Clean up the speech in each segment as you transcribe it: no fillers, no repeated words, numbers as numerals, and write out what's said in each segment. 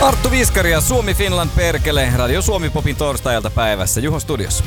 Arttu Viskari ja Suomi Finland perkele. Radio Suomi Popin torstai-ilta päivässä. Juho studiossa.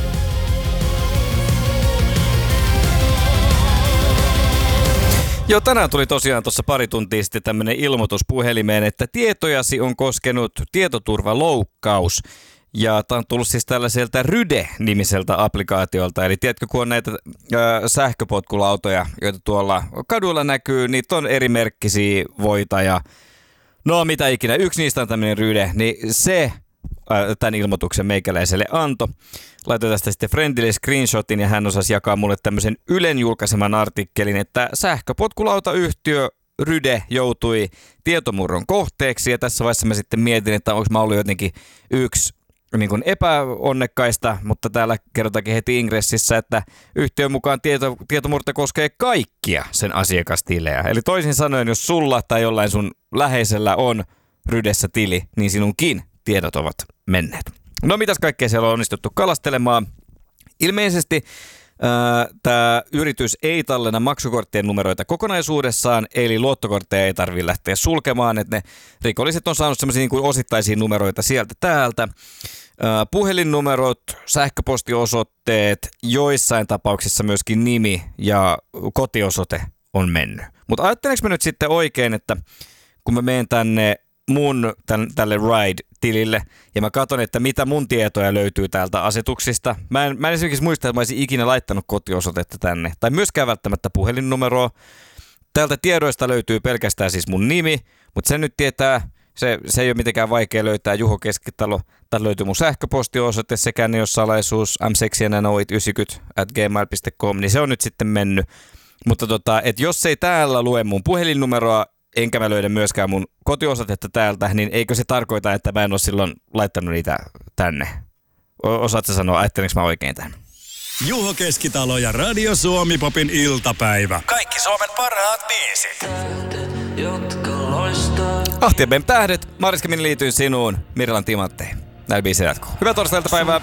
Joo, tänään tuli tosiaan tuossa pari tuntia sitten tämmönen ilmoitus puhelimeen, että tietojasi on koskenut tietoturvaloukkaus. Ja tää on tullut siis tällaiselta Ryde-nimiseltä applikaatiolta. Eli tiedätkö, kun on näitä sähköpotkulautoja, joita tuolla kaduilla näkyy, niitä on eri merkkisiä, voita ja no mitä ikinä. Yksi niistä on tämmöinen Ryde, niin se tämän ilmoituksen meikäläiselle antoi. Laitoin tästä sitten friendille screenshotin ja hän osasi jakaa mulle tämmöisen Ylen julkaiseman artikkelin, että sähköpotkulautayhtiö Ryde joutui tietomurron kohteeksi. Ja tässä vaiheessa mä sitten mietin, että onko mä ollut jotenkin yksi niin kuin epäonnekkaista, mutta täällä kerrotaankin heti ingressissä, että yhtiön mukaan tietomurto koskee kaikkia sen asiakastilejä. Eli toisin sanoen, jos sulla tai jollain sun läheisellä on Rydessä tili, niin sinunkin tiedot ovat menneet. No mitäs kaikkea siellä on onnistuttu kalastelemaan? Ilmeisesti tämä yritys ei tallenna maksukorttien numeroita kokonaisuudessaan, eli luottokortteja ei tarvitse lähteä sulkemaan, että ne rikolliset on saanut semmoisia niin kuin osittaisia numeroita sieltä täältä. Puhelinnumerot, sähköpostiosoitteet, joissain tapauksissa myöskin nimi ja kotiosoite on mennyt. Mutta ajattelenko mä nyt sitten oikein, että kun mä menen tänne tälle Ride-tilille ja mä katson, että mitä mun tietoja löytyy täältä asetuksista. Mä en esimerkiksi muista, että mä olisin ikinä laittanut kotiosoitetta tänne. Tai myöskään välttämättä puhelinnumeroa. Täältä tiedoista löytyy pelkästään siis mun nimi, mutta sen nyt tietää, se ei ole mitenkään vaikea löytää. Juho Keskitalo. Täältä löytyy mun sähköpostiosoite sekä ne jos salaisuus msexiananoit90@gmail.com, niin se on nyt sitten mennyt. Mutta että jos ei täällä lue mun puhelinnumeroa, enkä mä löydä myöskään mun kotiosoitetta täältä, niin eikö se tarkoita, että mä en ole silloin laittanut niitä tänne? Osaatko sanoa, ajattelinko mä oikein tämän? Juho Keskitalo ja Radio Suomi Popin iltapäivä. Kaikki Suomen parhaat biisit. Ahti ja Bem tähdet, Mariska minä liityin sinuun, Mirlan timantteihin. Näillä biisillä jatkuu. Hyvää torstai-iltapäivää.